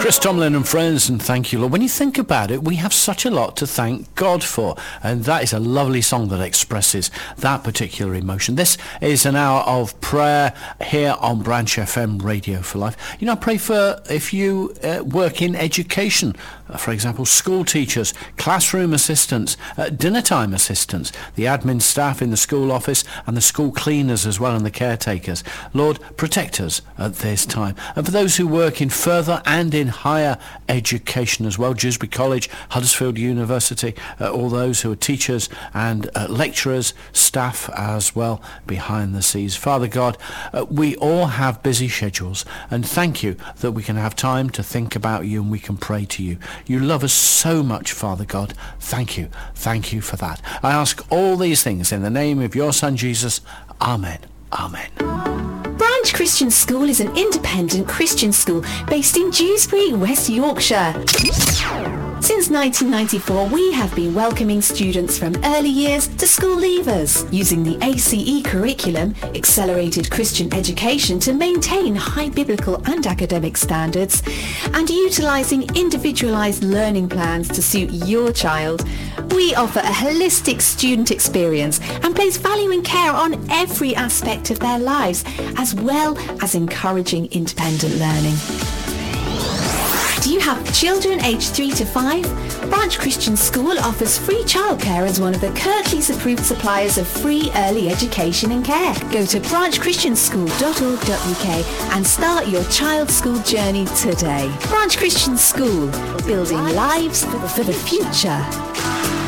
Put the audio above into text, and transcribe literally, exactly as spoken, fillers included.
Chris Tomlin and friends, and thank you, Lord. When you think about it, we have such a lot to thank God for, and that is a lovely song that expresses that particular emotion. This is an hour of prayer here on Branch F M Radio for Life. You know, I pray for if you uh, work in education, uh, for example, school teachers, classroom assistants, uh, dinner time assistants, the admin staff in the school office, and the school cleaners as well, and the caretakers. Lord, protect us at this time. And for those who work in further and in higher education as well, Dewsbury College, Huddersfield University, uh, all those who are teachers and uh, lecturers, staff as well behind the scenes. Father God, uh, we all have busy schedules, and thank you that we can have time to think about you and we can pray to you. You love us so much, Father God. Thank you. Thank you for that. I ask all these things in the name of your Son Jesus. Amen. Amen. Branch Christian School is an independent Christian school based in Dewsbury, West Yorkshire. Since nineteen ninety-four, we have been welcoming students from early years to school leavers, using the A C E curriculum, Accelerated Christian Education, to maintain high biblical and academic standards, and utilising individualised learning plans to suit your child. We offer a holistic student experience and place value and care on every aspect of their lives, as well as encouraging independent learning. Do you have children aged three to five? Branch Christian School offers free childcare as one of the Kirklees approved suppliers of free early education and care. Go to branch christian school dot org dot u k and start your child's school journey today. Branch Christian School, building lives for the future.